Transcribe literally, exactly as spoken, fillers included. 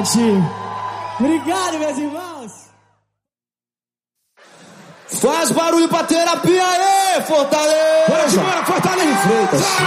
Forte. Obrigado, meus irmãos. Faz barulho pra terapia aí, Fortaleza! Bora, Fortaleza!